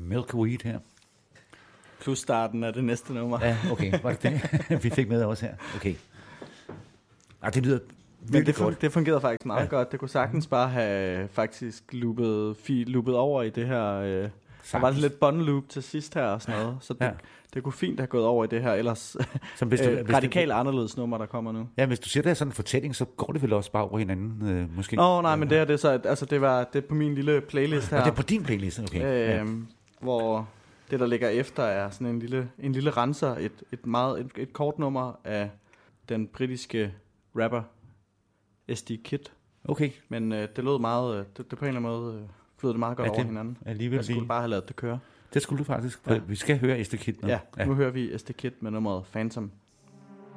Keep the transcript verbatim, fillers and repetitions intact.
Milkweed her. Plus starten af det næste nummer. Ja, okay. Var det det, vi fik med også her? Okay. Ah, det lyder Men det, fun- det fungerede faktisk meget ja. godt. Det kunne sagtens bare have faktisk loopet, fi- loopet over i det her. Øh, der var lidt bond loop til sidst her og sådan noget. Så det, ja. det kunne fint have gået over i det her ellers som hvis du, øh, hvis radikalt anderledes nummer, der kommer nu. Ja, hvis du siger, det er sådan en fortælling, så går det vel også bare over hinanden, øh, måske? Nå, nej, men det er det så, altså det var det er på min lille playlist her. Og det er på din playlist, okay. Øh, ja. Hvor det, der ligger efter, er sådan en lille, en lille renser, et, et, meget, et, et kort nummer af den britiske rapper S D Kid. Okay. Men øh, det lød meget, øh, det, det på en eller anden måde øh, flød det meget godt ja, det, over hinanden. Jeg skulle lige... bare have ladet det køre. Det skulle du faktisk. Ja. Vi skal høre S D Kid nu. Ja, nu ja. hører vi S D Kid med nummeret Phantom.